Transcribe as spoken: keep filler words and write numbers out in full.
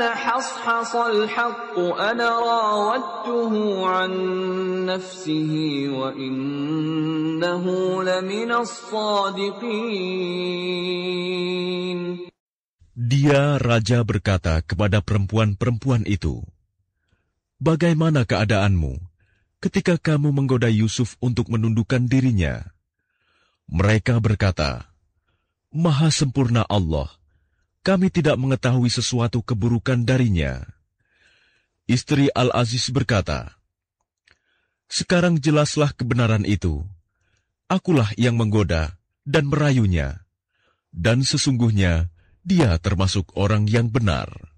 حصحص الحق أنا راودته عن نفسه وإنه لمن الصادقين. Dia, raja, berkata kepada perempuan-perempuan itu, "Bagaimana keadaanmu ketika kamu menggoda Yusuf untuk menundukkan dirinya?" Mereka berkata, "Maha sempurna Allah, kami tidak mengetahui sesuatu keburukan darinya." Istri Al-Aziz berkata, "Sekarang jelaslah kebenaran itu. Akulah yang menggoda dan merayunya, dan sesungguhnya dia termasuk orang yang benar."